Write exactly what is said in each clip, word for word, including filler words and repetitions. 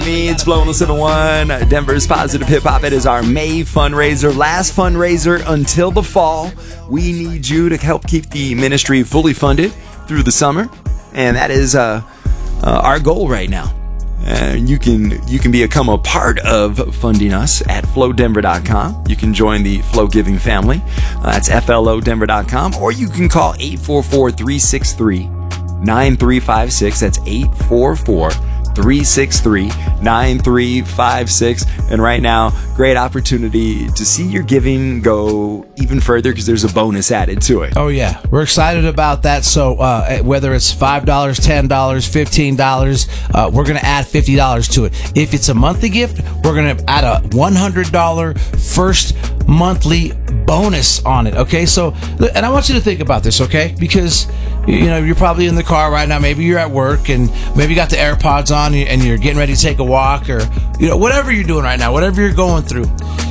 Me, it's Flow one oh seven point one, Denver's Positive Hip Hop. It is our May fundraiser, last fundraiser until the fall. We need you to help keep the ministry fully funded through the summer, and that is uh, uh, our goal right now. Uh, you can you can become a part of funding us at flow denver dot com. You can join the Flow Giving family. Uh, that's F L O denver dot com, or you can call eight four four, three six three, nine three five six. That's eight four four, three six three, nine three five six. And right now, great opportunity to see your giving go even further because there's a bonus added to it. Oh, yeah. We're excited about that. So uh, whether it's five dollars, ten dollars, fifteen dollars, uh, we're going to add fifty dollars to it. If it's a monthly gift, we're going to add a one hundred dollars first monthly bonus on it. Okay, so, and I want you to think about this, okay? Because, you know, you're probably in the car right now. Maybe you're at work and maybe you got the AirPods on and you're getting ready to take a walk, or, you know, whatever you're doing right now, whatever you're going through.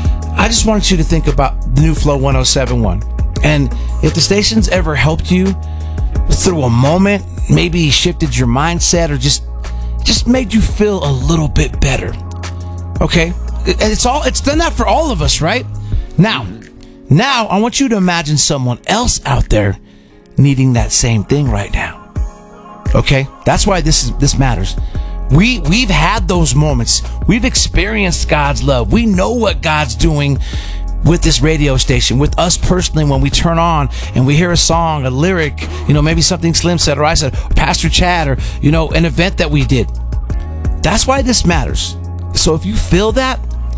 I just want you to think about the new Flow one oh seven point one. And if the station's ever helped you through a moment, maybe shifted your mindset or just just made you feel a little bit better. Okay? And it's all it's done that for all of us, right? Now, now I want you to imagine someone else out there needing that same thing right now. Okay? That's why this is this matters. We we've had those moments. We've experienced God's love. We know what God's doing with this radio station, with us personally, when we turn on and we hear a song, a lyric, you know, maybe something Slim said or I said, or Pastor Chad, or, you know, an event that we did. That's why this matters. So if you feel that,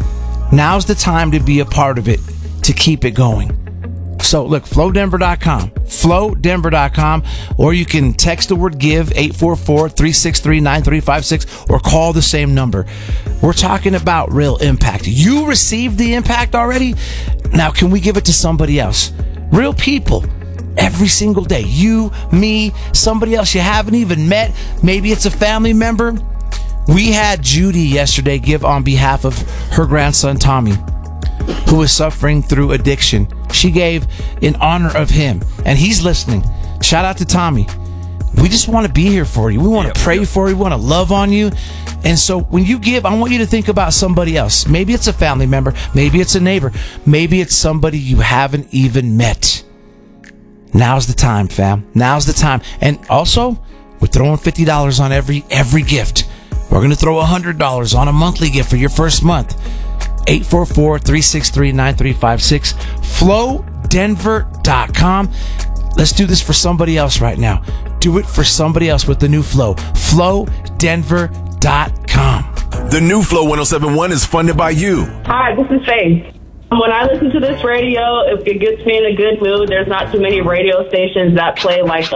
now's the time to be a part of it, to keep it going. So look, flow denver dot com, flow denver dot com, or you can text the word give, eight four four, three six three, nine three five six, or call the same number. We're talking about real impact. You received the impact already. Now can we give it to somebody else? Real people. Every single day. You, me, somebody else you haven't even met. Maybe it's a family member. We had Judy yesterday give on behalf of her grandson, Tommy, who is suffering through addiction. She gave in honor of him, and he's listening. Shout out to Tommy. We just want to be here for you. We want yep, to pray yep. for you. We want to love on you. And so when you give, I want you to think about somebody else. Maybe it's a family member. Maybe it's a neighbor. Maybe it's somebody you haven't even met. Now's the time, fam. Now's the time. And also, we're throwing fifty dollars on every every gift. We're going to throw one hundred dollars on a monthly gift for your first month. eight four four, three six three, nine three five six, flow denver dot com. Let's do this for somebody else right now. Do it for somebody else with the new Flow. flow denver dot com. The new Flow one oh seven point one is funded by you. Hi, this is Faith. When I listen to this radio, if it gets me in a good mood, there's not too many radio stations that play like